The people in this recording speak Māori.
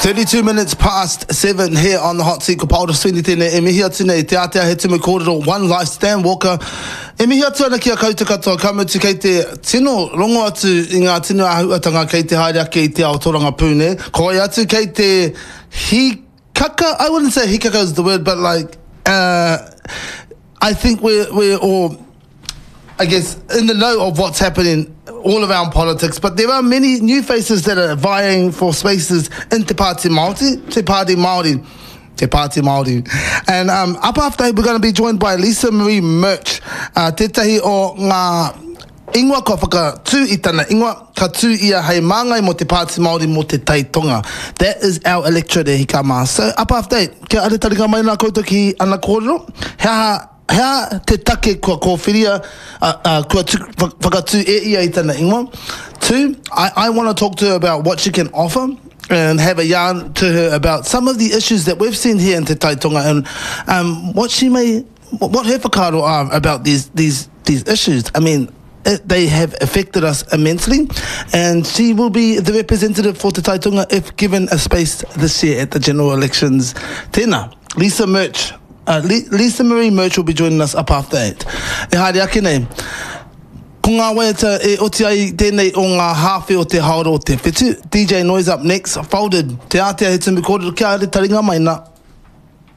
32 minutes past 7 here on the Hot Seat. Ko Paolo Sweeney tēnei e mihi atu nei te atea he tumu kōrero One Life Stan Walker. E mihi atu ana ki a kauta katoa kamutu kei te tino rongo atu I ngā tino ahuatanga kei te haere ake I te Aotearoa Pune. Koi atu kei te hikaka. I wouldn't say hikaka is the word, but like I think we're all, I guess, in the know of what's happening all around politics, but there are many new faces that are vying for spaces in Te Pāti Māori, Te Pāti Māori, Te Pāti Māori. And up after, we're going to be joined by Lisa Marie Murch, tētahi o ngā ingoa ko whakatū I tana ingoa, ka tū ia hei māngai mo Te Pāti Māori mo te taitonga. That is our electorate e hikama. So up after, kia are tarika mai nā koutou ki ana kōrero, hea te take kua kōwhiria, kua whakatū e ia I tana ingoa. Two, I want to talk to her about what she can offer and have a yarn to her about some of the issues that we've seen here in Te Taitonga and what her whakaaro are about these issues. I mean, they have affected us immensely, and she will be the representative for Te Taitonga if given a space this year at the general elections. Tēnā, Lisa Murch. Lisa Marie Murch will be joining us up after 8. E haere ake nei. Ko ngā waiata e oti ai tēnei o ngā hawhi o te haoro o te whetū. DJ Noise up next. Folded. Te atea he tumu kōrero kia are taringa mai nā.